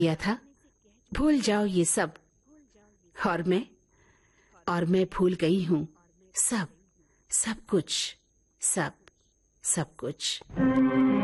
किया था, भूल जाओ ये सब। और मैं भूल गई हूँ सब, सब कुछ, सब कुछ।